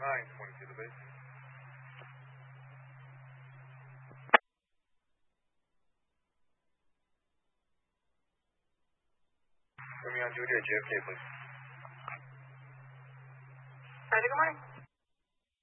922 to base. Romeo and Juliet, JFK, please. Good morning.